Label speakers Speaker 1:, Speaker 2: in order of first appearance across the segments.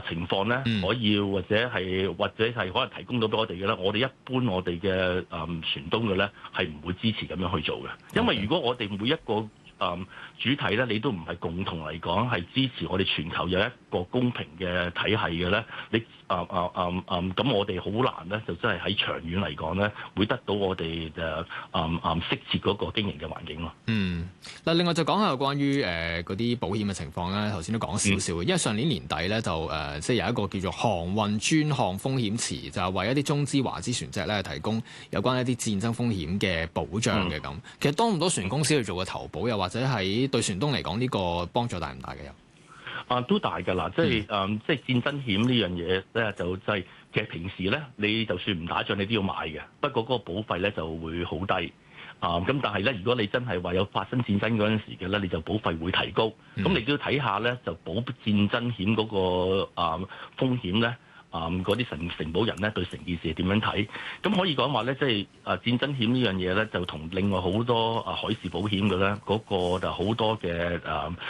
Speaker 1: 情況咧，可以或者係可能提供到俾我哋嘅咧，我哋一般我哋嘅船東嘅咧係唔會支持咁樣去做嘅，因為如果我哋每一個主體咧，你都唔係共同嚟講係支持我哋全球有一個公平嘅體系嘅咧，你咁我哋好難咧，就真係喺長遠嚟講咧，會得到我哋適切嗰個經營嘅環境咯。
Speaker 2: 嗱，另外就講下關於嗰啲保險嘅情況咧，頭先都講少少嘅，因為上年年底咧就即係有一個叫做航運專項風險池，就係為一啲中資華資船隻咧提供有關一啲戰爭風險嘅保障嘅咁。其實多唔多船公司去做個投保，又或者喺對船東嚟講呢個幫助大唔大嘅又？
Speaker 1: 都大㗎啦，即係戰爭險呢樣嘢咧，就係其實平時咧，你就算唔打仗，你都要買嘅。不過嗰個保費咧就會好低。咁但係咧，如果你真係話有發生戰爭嗰陣時嘅咧，你就保費會提高。咁你都要睇下咧，就保戰爭險嗰個風險咧。嗰啲承保人咧對成件事係點樣睇？咁可以講話咧，即係戰爭險呢樣嘢咧，就同另外好多海事保險嘅咧，嗰個就好多嘅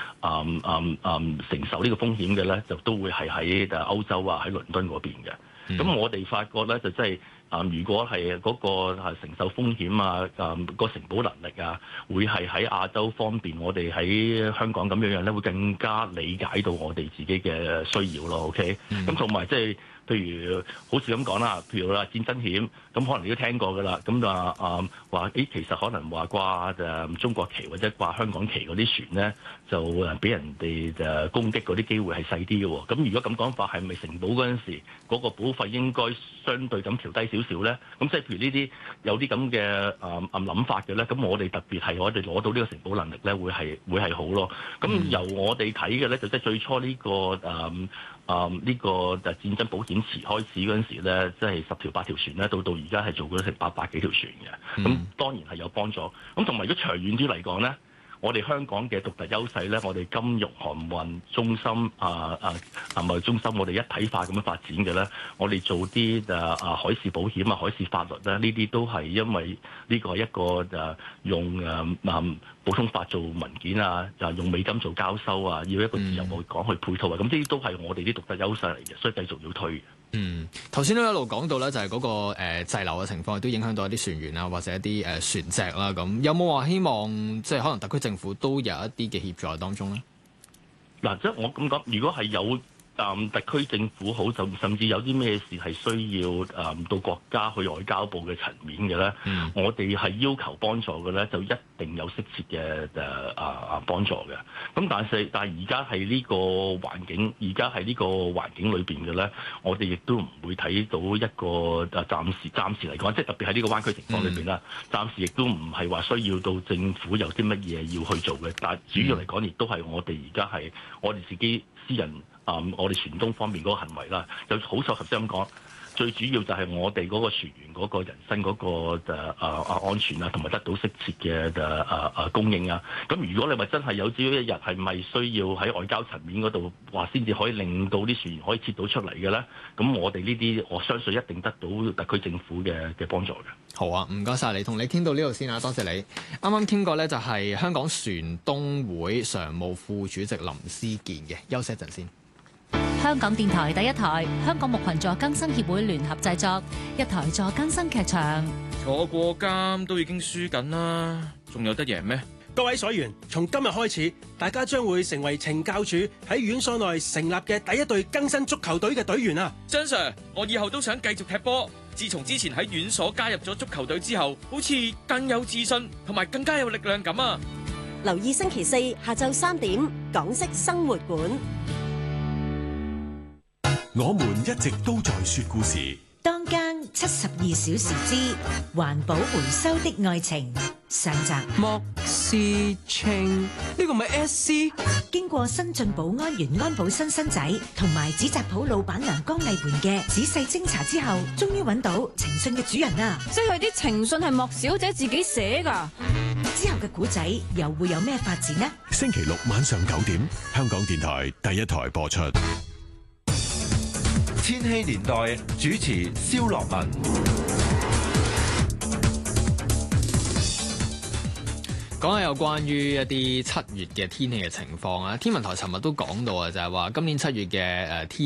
Speaker 1: 承受呢個風險嘅咧，就都會係喺歐洲啊，喺倫敦嗰邊嘅。咁我哋發覺咧，就即係如果係嗰個承受風險啊，個承保能力啊，會係喺亞洲方面，我哋喺香港咁樣咧，會更加理解到我哋自己嘅需要咯。OK，咁同埋即係。譬如好似咁講啦，譬如話戰爭險，咁可能你都聽過㗎啦。咁話其實可能話掛中國旗或者掛香港旗嗰啲船咧，就俾人哋攻擊嗰啲機會係細啲嘅喎。咁如果咁講法，係咪承保嗰陣時嗰個保費應該相對咁調低少少咧？咁即係譬如呢啲有啲咁嘅諗法嘅咧，咁我哋特別係我哋攞到呢個承保能力咧，會係好咯。咁由我哋睇嘅咧，就即係最初呢個戰爭保險池開始嗰陣時咧，即係10條8條船咧，到而家係做咗成800幾條船嘅，咁當然係有幫助。咁同埋如果長遠啲嚟講咧，我哋香港嘅獨特優勢咧，我哋金融航運中心貿易中心，我哋一體化咁樣發展嘅咧，我哋做啲海事保險啊、海事法律咧，呢啲都係因為呢個一個用普通法做文件啊，就用美金做交收啊，要一個自由貿易港去配套啊，咁呢啲都係我哋啲獨特優勢嚟嘅，所以繼續要推。
Speaker 2: 頭先都一路講到咧，就係嗰個滯留嘅情況，都影響到一啲船員啊，或者一啲船隻啦。咁有冇話希望即係可能特區政府都有一啲嘅協助喺當中咧？
Speaker 1: 嗱，即係我咁講，如果係有特區政府好，甚至有啲咩事係需要到國家去外交部嘅層面嘅咧，我哋係要求幫助嘅咧，就一定有適切嘅幫助嘅。咁但係而家係呢個環境，而家係呢個環境裏邊嘅咧，我哋亦都唔會睇到一個暫時嚟講，即係特別喺呢個灣區情況裏邊啦，暫時亦都唔係話需要到政府有啲乜嘢要去做嘅。但係主要嚟講，亦都係我哋而家係我哋自己私人。我哋船東方面嗰個行為啦，就好似頭先咁講，最主要就係我哋嗰個船員嗰個人身嗰個安全啊，同埋得到適切嘅供應啊。咁如果你話真係有朝一日係咪需要喺外交層面嗰度話先至可以令到啲船員可以撤到出嚟嘅咧？咁我哋呢啲我相信一定得到特區政府嘅幫助嘅。
Speaker 2: 好啊，唔該晒你，同你傾到呢度先啊，多謝你。啱啱傾過咧，就係香港船東會常務副主席林思健嘅，休息一陣先。
Speaker 3: 香港電台第一台，香港牧群助更生協會聯合製作，一台助更生劇場。
Speaker 4: 坐過監都已經輸緊啦，仲有得贏咩？
Speaker 5: 各位所員，從今日開始，大家將會成為懲教署喺院所內成立嘅第一隊更生足球隊嘅隊員啊！
Speaker 4: 張 Sir， 我以後都想繼續踢波。自從之前喺院所加入咗足球隊之後，好似更有自信同埋更加有力量咁啊！
Speaker 6: 留意星期4下晝3點，港式生活館。
Speaker 7: 我們一直都在說故事。
Speaker 8: 當間72小時之環保回收的愛情上集。
Speaker 9: 莫思清，呢個咪 SC？
Speaker 8: 經過新晉保安員安保新生仔同埋紙紮鋪老闆娘江麗媛嘅仔細偵查之後，終於揾到情信嘅主人啦！
Speaker 10: 即係啲情信係莫小姐自己寫㗎。
Speaker 8: 之後嘅古仔又會有咩發展呢？
Speaker 7: 星期六晚上9點，香港電台第一台播出。
Speaker 11: 千禧年代主持蕭樂文。
Speaker 2: 講下有關於一啲7月嘅天氣嘅情況啊，天文台尋日都講到啊，就係話今年7月嘅天